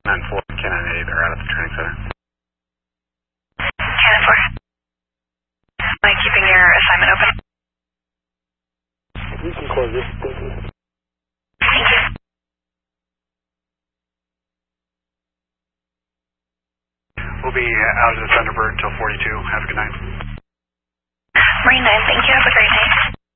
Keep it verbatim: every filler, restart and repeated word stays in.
nine four, Cannon eight, they're out at the training center. Cannon four. Am I keeping your assignment open? You can close this, thank you. Thank you. We'll be out of the Thunderbird until forty-two. Have a good night. Marine nine, thank you. Have a great night.